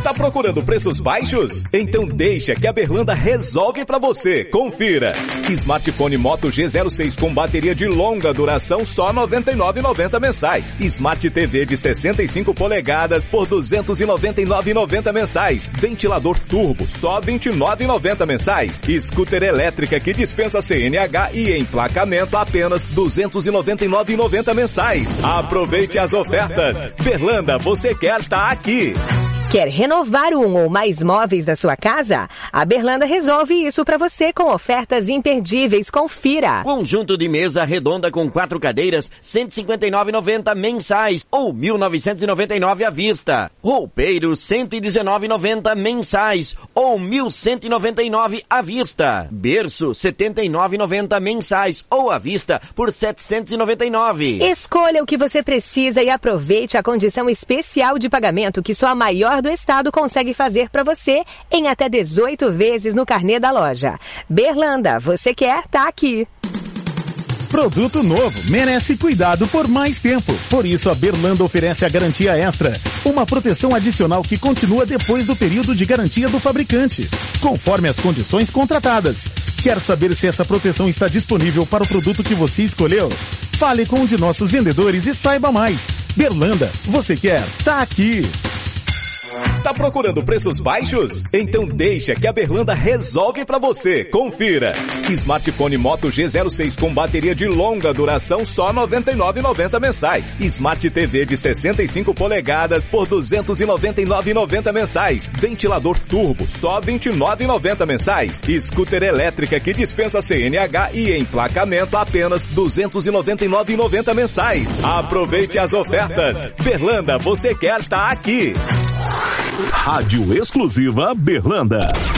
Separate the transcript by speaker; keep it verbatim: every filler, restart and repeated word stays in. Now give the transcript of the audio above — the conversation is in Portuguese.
Speaker 1: Tá procurando preços baixos? Então deixa que a Berlanda resolve pra você. Confira. Smartphone Moto G zero seis com bateria de longa duração só noventa e nove reais e noventa centavos mensais. Smart T V de sessenta e cinco polegadas por duzentos e noventa e nove reais e noventa centavos mensais. Ventilador turbo só vinte e nove reais e noventa centavos mensais. Scooter elétrica que dispensa C N H e emplacamento apenas duzentos e noventa e nove reais e noventa centavos mensais. Aproveite as ofertas. Berlanda, você quer tá aqui.
Speaker 2: Quer renovar um ou mais móveis da sua casa? A Berlanda resolve isso para você com ofertas imperdíveis. Confira.
Speaker 3: Conjunto de mesa redonda com quatro cadeiras, cento e cinquenta e nove reais e noventa centavos mensais ou mil novecentos e noventa e nove reais à vista. Roupeiro, cento e dezenove reais e noventa centavos mensais ou mil cento e noventa e nove reais à vista. Berço, setenta e nove reais e noventa centavos mensais ou à vista por setecentos e noventa e nove reais.
Speaker 2: Escolha o que você precisa e aproveite a condição especial de pagamento que só a maior do estado consegue fazer para você em até dezoito vezes no carnê da loja. Berlanda, você quer tá aqui.
Speaker 4: Produto novo merece cuidado por mais tempo. Por isso a Berlanda oferece a garantia extra, uma proteção adicional que continua depois do período de garantia do fabricante, conforme as condições contratadas. Quer saber se essa proteção está disponível para o produto que você escolheu? Fale com um de nossos vendedores e saiba mais. Berlanda, você quer tá aqui.
Speaker 1: Tá procurando preços baixos? Então deixa que a Berlanda resolve pra você. Confira. Smartphone Moto G zero seis com bateria de longa duração só noventa e nove reais e noventa centavos mensais. Smart T V de sessenta e cinco polegadas por duzentos e noventa e nove reais e noventa centavos mensais. Ventilador turbo só vinte e nove reais e noventa centavos mensais. Scooter elétrica que dispensa C N H e emplacamento apenas duzentos e noventa e nove reais e noventa centavos mensais. Aproveite as ofertas. Berlanda, você quer tá aqui.
Speaker 5: Rádio exclusiva Berlanda.